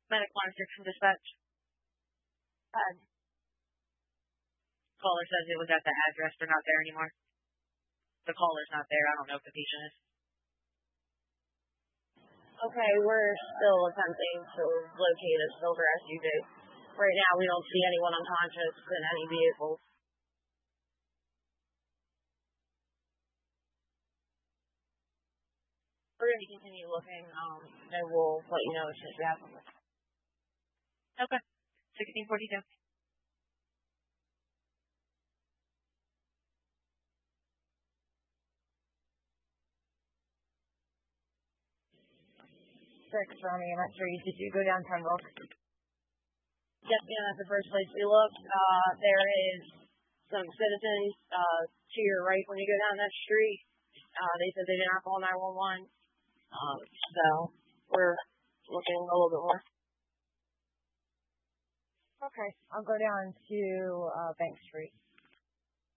Medic 106 from dispatch. Caller says it was at the address. They're not there anymore. The caller's not there. I don't know if the patient is. Okay, we're still attempting to locate a silver SUV. Right now, we don't see anyone unconscious in any vehicles. We're going to continue looking, and we'll let you know as soon as we have something. Okay. 1642. From EMS 3, did you go down Pembroke? Yes, ma'am, that's the first place we looked. There is some citizens to your right when you go down that street. They said they did not call 911. So we're looking a little bit more. Okay, I'll go down to Bank Street.